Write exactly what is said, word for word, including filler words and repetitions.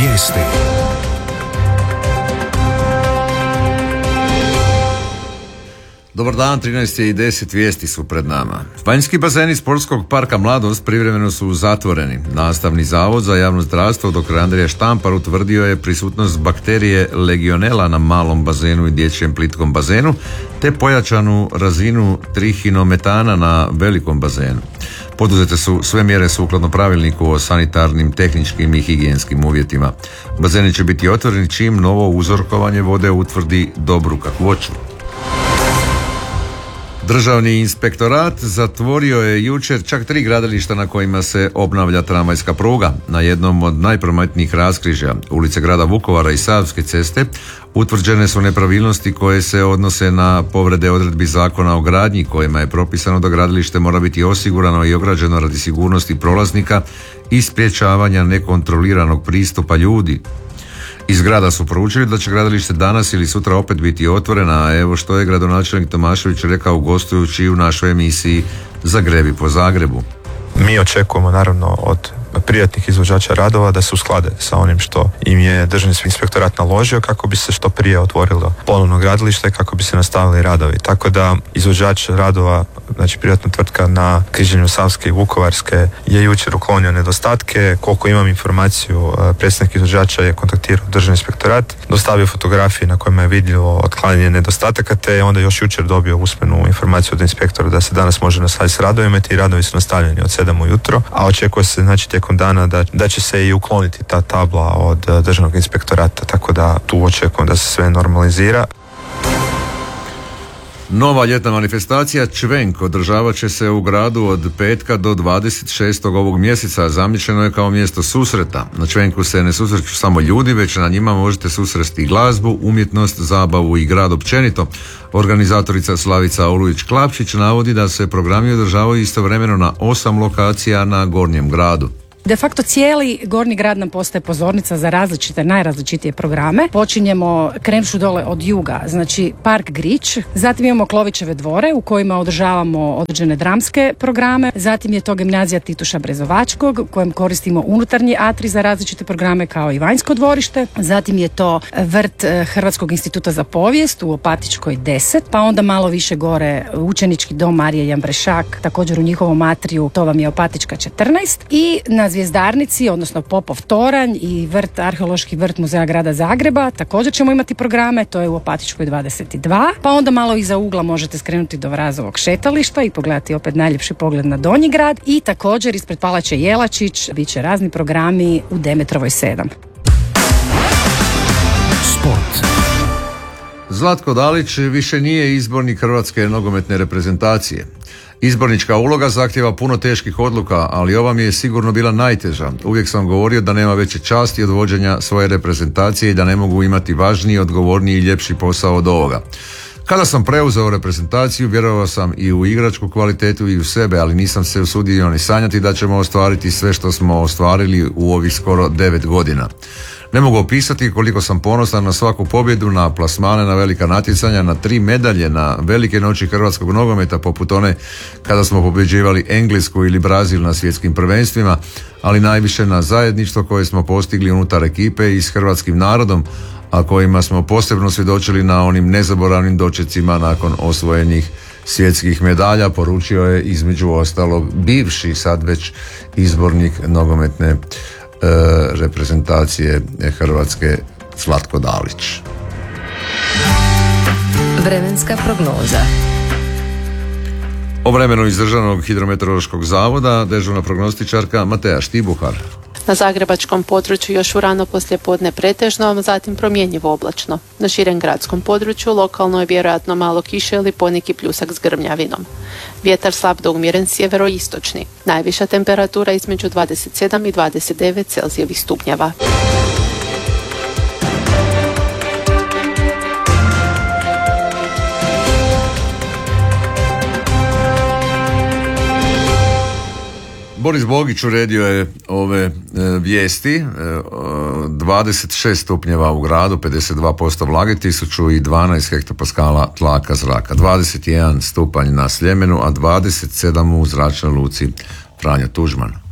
Vijesti. Dobar dan, trinaest i deset, vijesti su pred nama. Vanjski bazeni Sportskog parka Mladost privremeno su zatvoreni. Nastavni zavod za javno zdravstvo dr. Andrija Štampar utvrdio je prisutnost bakterije Legionela na malom bazenu i dječjem plitkom bazenu, te pojačanu razinu trihinometana na velikom bazenu. Poduzete su sve mjere sukladno pravilniku o sanitarnim, tehničkim i higijenskim uvjetima. Bazeni će biti otvoreni čim novo uzorkovanje vode utvrdi dobru kakvoću. Državni inspektorat zatvorio je jučer čak tri gradilišta na kojima se obnavlja tramvajska pruga. Na jednom od najprometnijih raskrižja, ulice grada Vukovara i Savske ceste, utvrđene su nepravilnosti koje se odnose na povrede odredbi zakona o gradnji, kojima je propisano da gradilište mora biti osigurano i ograđeno radi sigurnosti prolaznika i sprječavanja nekontroliranog pristupa ljudi. Iz grada su poručili da će gradilište danas ili sutra opet biti otvorena, a evo što je gradonačelnik Tomašević rekao gostujući u našoj emisiji Zagrebi po Zagrebu. Mi očekujemo naravno od privatnih izvođača radova da se usklade sa onim što im je Državni inspektorat naložio kako bi se što prije otvorilo ponovno gradilište i kako bi se nastavili radovi. Tako da izvođač radova, znači privatna tvrtka na križanju Savske i Vukovarske, je jučer uklonio nedostatke. Koliko imam informaciju, predstavnik izvođača je kontaktirao Državni inspektorat, dostavio fotografije na kojima je vidljivo otklanjanje nedostataka, te je onda još jučer dobio usmenu informaciju od inspektora da se danas može nastaviti s radovima. Ti radovi su nastavljeni od sedam ujutro, a očekuje se znači tijekom dana da, da će se i ukloniti ta tabla od Državnog inspektorata, tako da tu očekujem da se sve normalizira. Nova ljetna manifestacija Čvenk održavat će se u gradu od petka do dvadeset šestog ovog mjeseca. Zamišljeno je kao mjesto susreta. Na Čvenku se ne susreću samo ljudi, već na njima možete susresti glazbu, umjetnost, zabavu i grad općenito. Organizatorica Slavica Olujić-Klapčić navodi da se programi održavaju istovremeno na osam lokacija na Gornjem gradu. De facto cijeli Gornji grad nam postaje pozornica za različite, najrazličitije programe. Počinjemo krenšu dole od juga, znači Park Grič, zatim imamo Klovićeve dvore u kojima održavamo određene dramske programe, zatim je to Gimnazija Tituša Brezovačkog u kojem koristimo unutarnji atri za različite programe kao i vanjsko dvorište, zatim je to vrt Hrvatskog instituta za povijest u Opatičkoj deset, pa onda malo više gore učenički dom Marije Jambrešak, također u njihovom atriju, to vam je Opatička četrnaest, i na Zvjezdarnici, odnosno Popov toranj i vrt, arheološki vrt Muzeja grada Zagreba, također ćemo imati programe, to je u Opatičkoj dvadeset dva, pa onda malo iza ugla možete skrenuti do Vrazovog šetališta i pogledati opet najljepši pogled na Donji grad, i također ispred Palače Jelačić bit će razni programi u Demetrovoj sedam. Sport. Zlatko Dalić više nije izbornik Hrvatske nogometne reprezentacije. Izbornička uloga zahtjeva puno teških odluka, ali ova mi je sigurno bila najteža. Uvijek sam govorio da nema veće časti od vođenja svoje reprezentacije i da ne mogu imati važniji, odgovorniji i ljepši posao od ovoga. Kada sam preuzeo reprezentaciju, vjerovao sam i u igračku kvalitetu i u sebe, ali nisam se usudio ni sanjati da ćemo ostvariti sve što smo ostvarili u ovih skoro devet godina. Ne mogu opisati koliko sam ponosan na svaku pobjedu, na plasmane, na velika natjecanja, na tri medalje, na velike noći hrvatskog nogometa poput one kada smo pobjeđivali Englesku ili Brazil na svjetskim prvenstvima, ali najviše na zajedništvo koje smo postigli unutar ekipe i s hrvatskim narodom, a kojima smo posebno svjedočili na onim nezaboravnim dočecima nakon osvojenih svjetskih medalja, poručio je između ostalog bivši sad već izbornik nogometne e, reprezentacije Hrvatske Zlatko Dalić. Vremenska prognoza. O vremenu iz Državnog hidrometeorološkog zavoda dežurna prognostičarka Mateja Štibuhar. Na zagrebačkom području još u rano poslijepodne pretežno, zatim promjenjivo oblačno. Na širem gradskom području lokalno je vjerojatno malo kiše ili poneki pljusak s grmljavinom. Vjetar slab do umjeren sjeveroistočni. Najviša temperatura između dvadeset sedam i dvadeset devet Celzijevih stupnjeva. Boris Bogić uredio je ove e, vijesti, e, dvadeset šest stupnjeva u gradu, pedeset dva posto vlage, tisuću dvanaest hektopaskala tlaka zraka, dvadeset jedan stupanj na Sljemenu, a dvadeset sedam u zračnoj luci Franjo Tuđman.